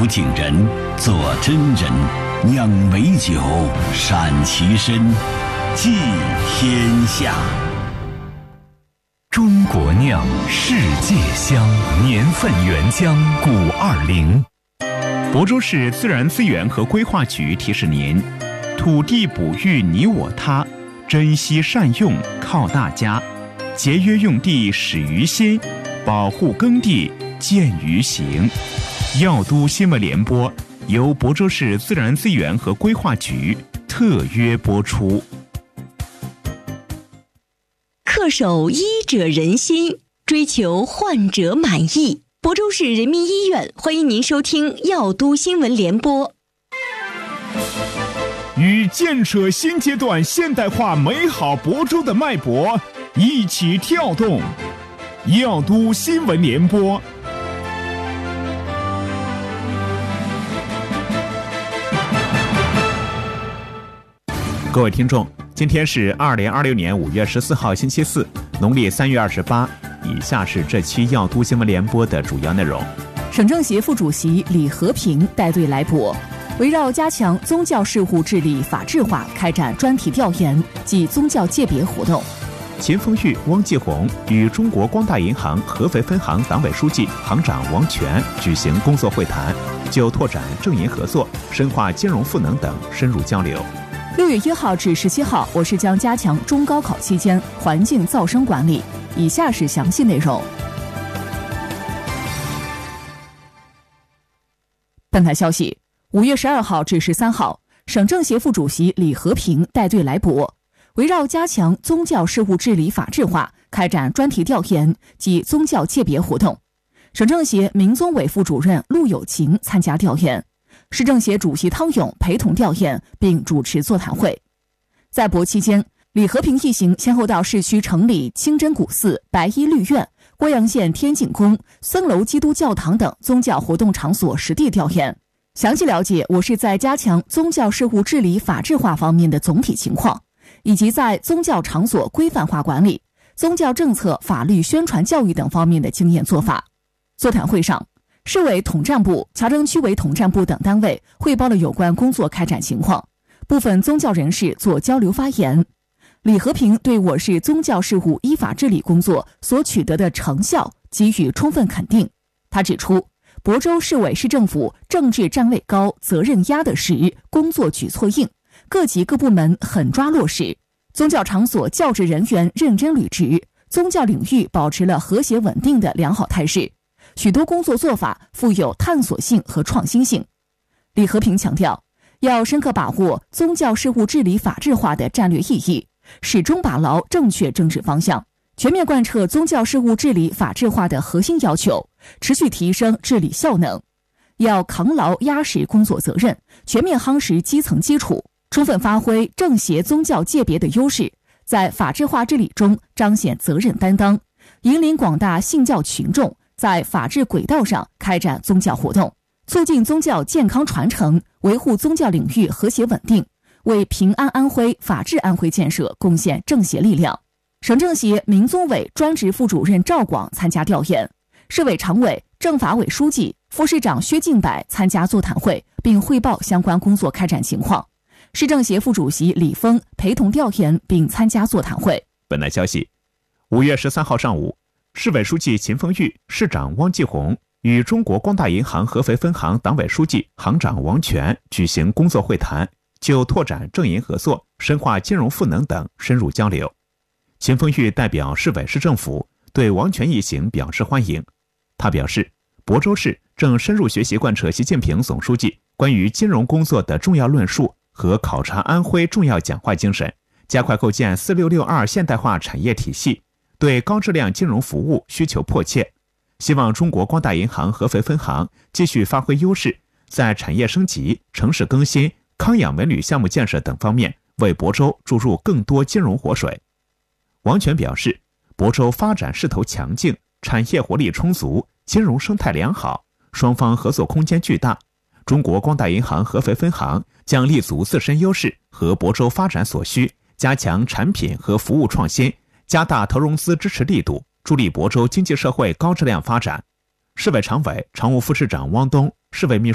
景人，做真人，酿美酒，闪其身，祭天下。 中国酿，世界香，年份原浆520。亳州市自然资源和规划局提示您：土地哺育你我他，珍惜善用靠大家，节约用地始于心，保护耕地见于行。药都新闻联播由亳州市自然资源和规划局特约播出。 恪守医者仁心，追求患者满意。亳州市人民医院欢迎您收听药都新闻联播。 与建设新阶段现代化美好亳州的脉搏一起跳动，药都新闻联播。各位听众，今天是2026年5月14号星期四，农历3月28。以下是这期药都新闻联播的主要内容。 省政协副主席李和平带队来亳，围绕加强宗教事务治理法治化，开展专题调研及宗教界别活动。 秦凤玉、汪继红与中国光大银行合肥分行党委书记、行长王权举行工作会谈，就拓展政银合作、深化金融赋能等深入交流。 6月1号至17号，我市将加强中高考期间环境噪声管理。以下是详细内容。本台消息，5月12号至13号，省政协副主席李和平带队来亳，围绕加强宗教事务治理法治化，开展专题调研及宗教界别活动。省政协民宗委副主任陆有琴参加调研，市政协主席汤勇陪同调研并主持座谈会。在亳期间，李和平一行先后到市区城里清真古寺、白衣律院、郭阳县天景宫、僧楼基督教堂等宗教活动场所实地调研，详细了解我市在加强宗教事务治理法治化方面的总体情况，以及在宗教场所规范化管理、宗教政策法律宣传教育等方面的经验做法。座谈会上，市委统战部、侨政区委统战部等单位汇报了有关工作开展情况，部分宗教人士做交流发言。李和平对我市宗教事务依法治理工作所取得的成效给予充分肯定。他指出，亳州市委市政府政治站位高、责任压得实、工作举措硬，各级各部门狠抓落实，宗教场所教职人员认真履职，宗教领域保持了和谐稳定的良好态势，许多工作做法富有探索性和创新性。李和平强调，要深刻把握宗教事务治理法治化的战略意义，始终把牢正确政治方向，全面贯彻宗教事务治理法治化的核心要求，持续提升治理效能。要扛牢压实工作责任，全面夯实基层基础，充分发挥政协宗教界别的优势，在法治化治理中彰显责任担当，引领广大信教群众在法治轨道上开展宗教活动，促进宗教健康传承，维护宗教领域和谐稳定，为平安安徽、法治安徽建设贡献政协力量。省政协民宗委专职副主任赵广参加调研，市委常委、政法委书记、副市长薛敬柏参加座谈会，并汇报相关工作开展情况。市政协副主席李峰陪同调研并参加座谈会。 本台消息，5月13号上午，市委书记秦凤玉、市长汪继红与中国光大银行合肥分行党委书记、行长王权举行工作会谈，就拓展政银合作、深化金融赋能等深入交流。秦凤玉代表市委市政府对王权一行表示欢迎。他表示，亳州市正深入学习贯彻习近平总书记关于金融工作的重要论述和考察安徽重要讲话精神，加快构建4662现代化产业体系，对高质量金融服务需求迫切。希望中国光大银行合肥分行继续发挥优势，在产业升级、城市更新、康养文旅项目建设等方面为亳州注入更多金融活水。王权表示，亳州发展势头强劲，产业活力充足，金融生态良好，双方合作空间巨大。中国光大银行合肥分行将立足自身优势和亳州发展所需，加强产品和服务创新，加大投融资支持力度，助力亳州经济社会高质量发展。市委常委、常务副市长汪东、市委秘书